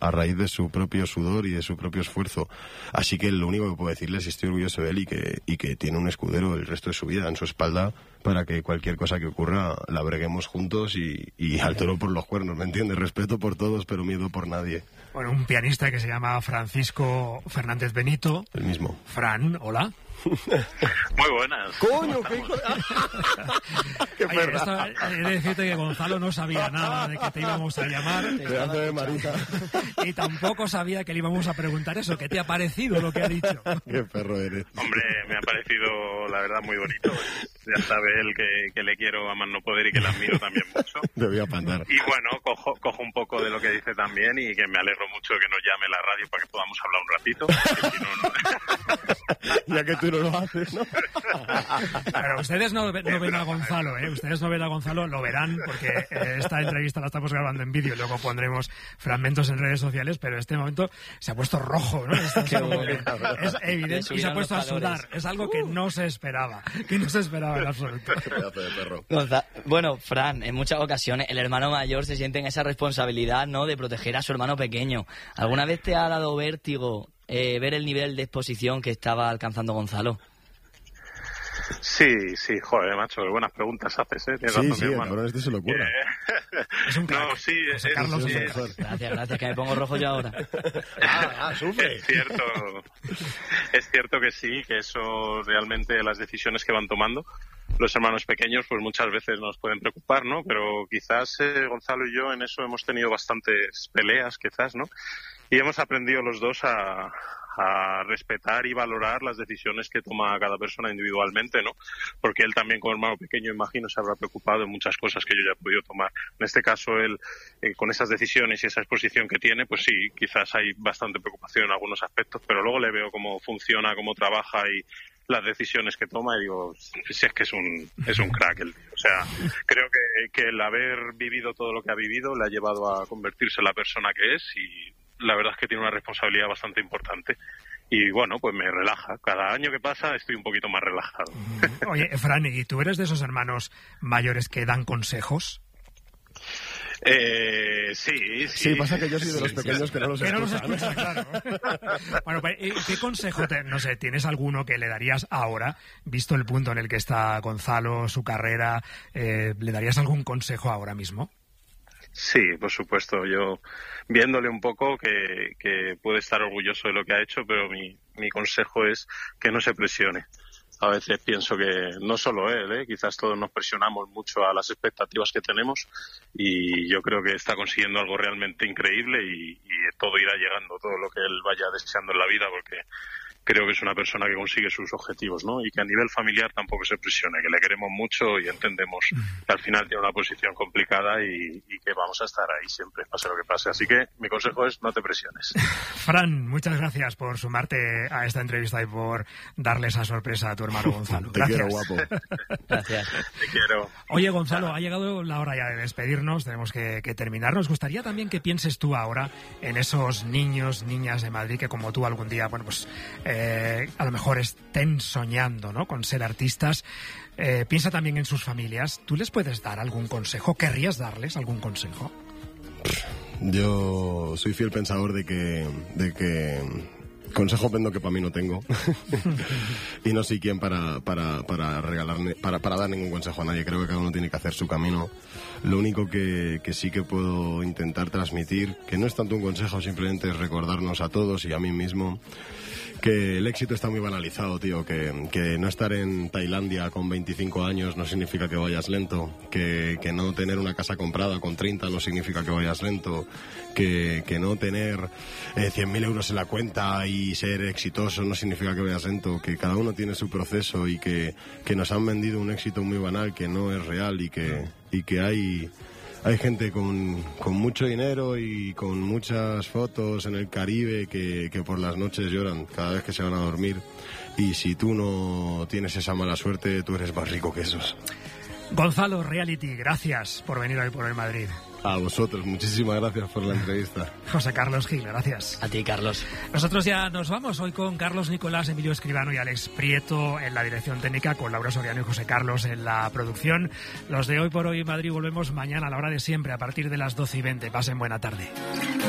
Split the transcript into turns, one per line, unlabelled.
a raíz de su propio sudor y de su propio esfuerzo. Así que lo único que puedo decirle es que estoy orgulloso de él y que tiene un escudero el resto de su vida en su espalda para que cualquier cosa que ocurra la breguemos juntos y al toro por los cuernos, ¿me entiendes? Respeto por todos, pero miedo por nadie.
Bueno, un pianista que se llama Francisco Fernández Benito.
El mismo.
Fran, hola.
Muy buenas.
¡Coño! ¡Qué
Oye, he de decirte que Gonzalo no sabía nada de que te íbamos a llamar.
Pedazo de marica.
Y tampoco sabía que le íbamos a preguntar eso. ¿Qué te ha parecido lo que ha dicho?
¡Qué perro eres!
Hombre, me ha parecido, la verdad, muy bonito. Ya sabe él que le quiero a más no poder y que le admiro también mucho.
Te voy a pandar.
Y bueno, cojo un poco de lo que dice también y que me alegro mucho de que nos llame la radio para que podamos hablar un ratito. Si no, no...
Ya que tú no lo haces, ¿no?
Pero ustedes no ven a Gonzalo, ¿eh? Ustedes no ven a Gonzalo, lo verán, porque esta entrevista la estamos grabando en vídeo y luego pondremos fragmentos en redes sociales, pero en este momento se ha puesto rojo, ¿no? Es evidente y se ha puesto a sudar. Es algo que no se esperaba, en absoluto.
Pedazo de perro.
Bueno, Fran, en muchas ocasiones el hermano mayor se siente en esa responsabilidad, ¿no?, de proteger a su hermano pequeño. ¿Alguna vez te ha dado vértigo ver el nivel de exposición que estaba alcanzando Gonzalo?
Sí, joder, macho, qué buenas preguntas haces, ¿eh?
Sí, el cabrón este se lo ocurre.
Es un crack.
No, sí,
José Carlos
sí,
Gracias, que me pongo rojo yo ahora.
Sufre.
Es cierto que sí, que eso realmente las decisiones que van tomando los hermanos pequeños pues muchas veces nos pueden preocupar, ¿no? Pero quizás Gonzalo y yo en eso hemos tenido bastantes peleas, quizás, ¿no? Y hemos aprendido los dos a respetar y valorar las decisiones que toma cada persona individualmente, ¿no? Porque él también, como hermano pequeño, imagino, se habrá preocupado en muchas cosas que yo ya he podido tomar. En este caso, él, con esas decisiones y esa exposición que tiene, pues sí, quizás hay bastante preocupación en algunos aspectos, pero luego le veo cómo funciona, cómo trabaja y las decisiones que toma y digo, si es que es un crack el tío. O sea, creo que el haber vivido todo lo que ha vivido le ha llevado a convertirse en la persona que es y la verdad es que tiene una responsabilidad bastante importante y bueno, pues me relaja. Cada año que pasa estoy un poquito más relajado.
Oye, Fran, ¿y tú eres de esos hermanos mayores que dan consejos?
Sí,
pasa que yo soy de los pequeños que no los
escuchan, claro. Bueno, ¿qué consejo, tienes alguno que le darías ahora, visto el punto en el que está Gonzalo, su carrera, le darías algún consejo ahora mismo?
Sí, por supuesto. Yo, viéndole un poco, que puede estar orgulloso de lo que ha hecho, pero mi consejo es que no se presione. A veces pienso que no solo él, quizás todos nos presionamos mucho a las expectativas que tenemos y yo creo que está consiguiendo algo realmente increíble y todo irá llegando, todo lo que él vaya deseando en la vida, porque creo que es una persona que consigue sus objetivos, ¿no? Y que a nivel familiar tampoco se presione, que le queremos mucho y entendemos que al final tiene una posición complicada y que vamos a estar ahí siempre, pase lo que pase. Así que mi consejo es no te presiones.
Fran, muchas gracias por sumarte a esta entrevista y por darle esa sorpresa a tu hermano Gonzalo. Gracias.
Te quiero, guapo.
Gracias.
Te quiero.
Oye, Gonzalo, ha llegado la hora ya de despedirnos, tenemos que terminar. Nos gustaría también que pienses tú ahora en esos niños, niñas de Madrid que como tú algún día, bueno, pues a lo mejor estén soñando, ¿no?, con ser artistas. Piensa también en sus familias. ¿Tú les puedes dar algún consejo? ¿Querrías darles algún consejo?
Yo soy fiel pensador de que consejo vendo que para mí no tengo. Y no soy quien para regalarme, para dar ningún consejo a nadie. Creo que cada uno tiene que hacer su camino. Lo único que sí que puedo intentar transmitir, que no es tanto un consejo, simplemente es recordarnos a todos y a mí mismo que el éxito está muy banalizado, tío, que no estar en Tailandia con 25 años no significa que vayas lento, que no tener una casa comprada con 30 no significa que vayas lento, que no tener 100.000 euros en la cuenta y ser exitoso no significa que vayas lento, que cada uno tiene su proceso y que nos han vendido un éxito muy banal que no es real y que hay gente con mucho dinero y con muchas fotos en el Caribe que por las noches lloran cada vez que se van a dormir. Y si tú no tienes esa mala suerte, tú eres más rico que esos.
Gonzalo Reality, gracias por venir hoy por el Madrid.
A vosotros, muchísimas gracias por la entrevista.
José Carlos Gil, gracias.
A ti, Carlos.
Nosotros ya nos vamos hoy con Carlos Nicolás, Emilio Escribano y Alex Prieto en la dirección técnica, con Laura Soriano y José Carlos en la producción. Los de Hoy por Hoy Madrid volvemos mañana a la hora de siempre, a partir de las 12:20. Pasen buena tarde.